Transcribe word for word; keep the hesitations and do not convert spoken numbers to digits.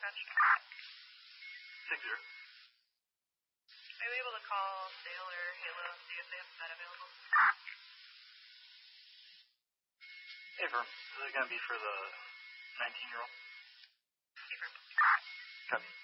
dispatch? Six zero. Are you able to call Sale or Halo and see if they have that available? Hey, Firm. This is going to be for the nineteen-year-old. Hey, Firm. Copy.